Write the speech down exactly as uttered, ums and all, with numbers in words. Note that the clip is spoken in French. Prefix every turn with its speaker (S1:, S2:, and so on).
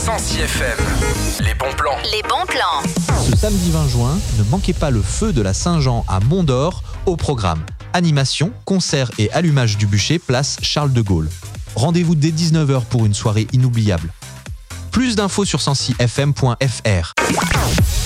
S1: Sancy F M. Les bons plans.
S2: Les bons plans.
S3: Ce samedi vingt juin, ne manquez pas le feu de la Saint-Jean à Mont-d'Or au programme. Animation, concert et allumage du bûcher, place Charles de Gaulle. Rendez-vous dès dix-neuf heures pour une soirée inoubliable. Plus d'infos sur sancy f m point f r.